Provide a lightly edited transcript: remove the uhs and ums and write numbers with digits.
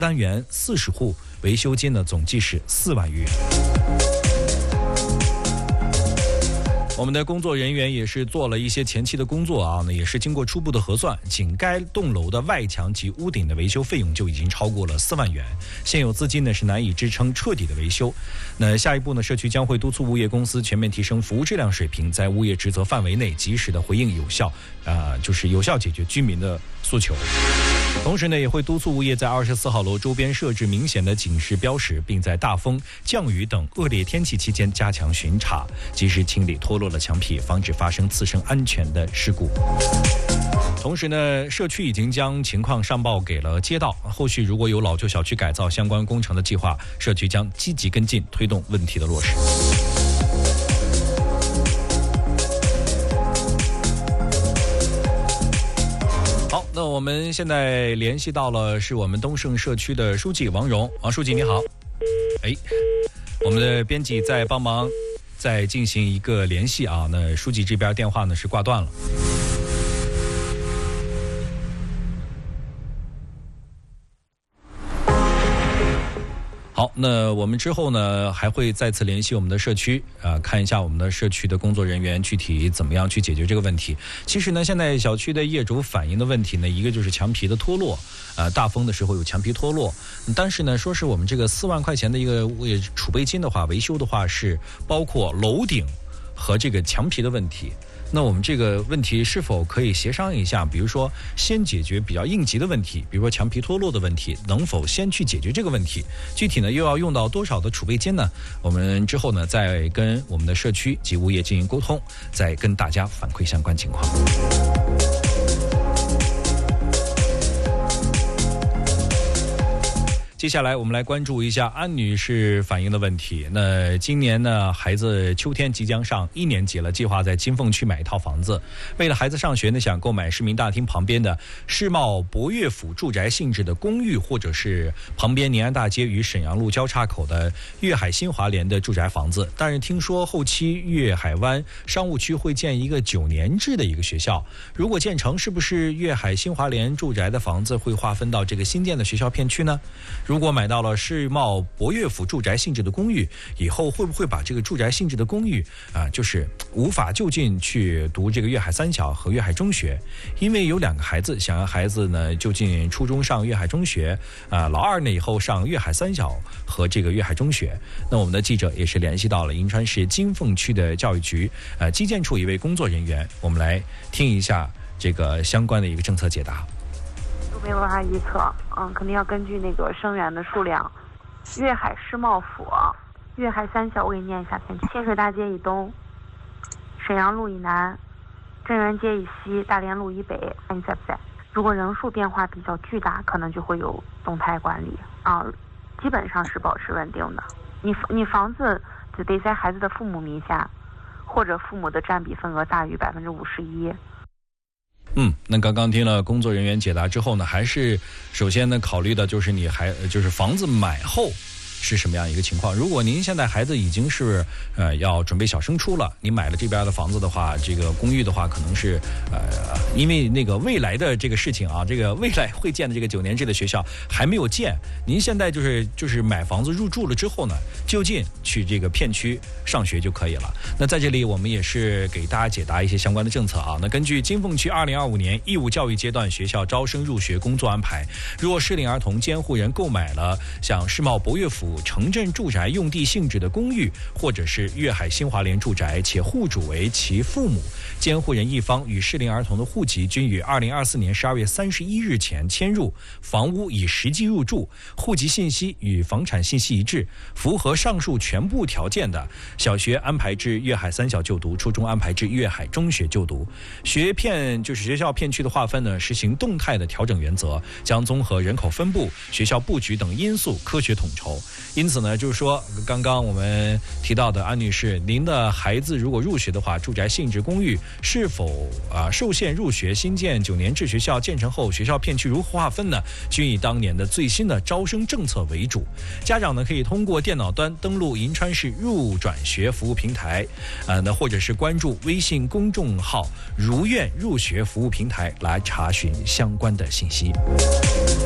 单元40户，维修金呢总计是4万余元。我们的工作人员也是做了一些前期的工作啊，也是经过初步的核算，仅该栋楼的外墙及屋顶的维修费用就已经超过了4万元，现有资金呢是难以支撑彻底的维修。那下一步呢，社区将会督促物业公司全面提升服务质量水平，在物业职责范围内及时的回应有效解决居民的诉求。同时呢，也会督促物业在24号楼周边设置明显的警示标识，并在大风、降雨等恶劣天气期间加强巡查，及时清理脱落的墙皮，防止发生自身安全的事故。同时呢，社区已经将情况上报给了街道，后续如果有老旧小区改造相关工程的计划，社区将积极跟进，推动问题的落实。好，那我们现在联系到了是我们东胜社区的书记王荣。王书记你好。我们的编辑在帮忙再进行一个联系啊，那书记这边电话呢是挂断了。好，那我们之后呢还会再次联系我们的社区看一下我们的社区的工作人员具体怎么样去解决这个问题。其实呢，现在小区的业主反映的问题呢，一个就是墙皮的脱落，大风的时候有墙皮脱落，但是呢，说是我们这个4万块钱的一个储备金的话，维修的话是包括楼顶和这个墙皮的问题。那我们这个问题是否可以协商一下，比如说先解决比较应急的问题，比如说墙皮脱落的问题，能否先去解决这个问题？具体呢又要用到多少的储备金呢？我们之后呢再跟我们的社区及物业进行沟通，再跟大家反馈相关情况。接下来我们来关注一下安女士反映的问题。那今年呢，孩子秋天即将上1年级了，计划在金凤区买一套房子。为了孩子上学呢，想购买市民大厅旁边的世贸博悦府住宅性质的公寓，或者是旁边宁安大街与沈阳路交叉口的粤海新华联的住宅房子。但是听说后期粤海湾商务区会建一个9年制的一个学校，如果建成，是不是粤海新华联住宅的房子会划分到这个新建的学校片区呢？如果买到了世贸博悦府住宅性质的公寓，以后会不会把这个住宅性质的公寓就是无法就近去读这个粤海三小和粤海中学？因为有2个孩子，想让孩子呢就近初中上粤海中学，老二呢以后上粤海三小和这个粤海中学。那我们的记者也是联系到了银川市金凤区的教育局基建处一位工作人员，我们来听一下这个相关的一个政策解答。 没有办法预测，肯定要根据那个生源的数量。粤海世贸府、粤海三小，我给你念一下片区：清水大街以东、沈阳路以南、正源街以西、大连路以北。看你在不在？如果人数变化比较巨大，可能就会有动态管理基本上是保持稳定的。你房子就得在孩子的父母名下，或者父母的占比份额大于51%。 那刚刚听了工作人员解答之后呢，还是首先呢考虑的就是就是房子买后是什么样一个情况。如果您现在孩子已经是要准备小升初了，你买了这边的房子的话，这个公寓的话可能是因为那个未来的这个事情这个未来会建的这个9年制的学校还没有建，您现在就是买房子入住了之后呢，就近去这个片区上学就可以了。那在这里我们也是给大家解答一些相关的政策那根据金凤区2025年义务教育阶段学校招生入学工作安排，如果适龄儿童监护人购买了像世贸博悦府城镇住宅用地性质的公寓，或者是粤海新华联住宅，且户主为其父母，监护人一方与适龄儿童的户籍均于2024年12月31日前迁入，房屋已实际入住，户籍信息与房产信息一致，符合上述全部条件的，小学安排至粤海三小就读，初中安排至粤海中学就读。学校片区的划分呢，实行动态的调整原则，将综合人口分布、学校布局等因素科学统筹。因此呢，就是说刚刚我们提到的安女士，您的孩子如果入学的话，住宅性质公寓是否受限入学新建9年制学校建成后，学校片区如何划分呢？均以当年的最新的招生政策为主。家长呢可以通过电脑端登录银川市入转学服务平台，或者是关注微信公众号如愿入学服务平台来查询相关的信息。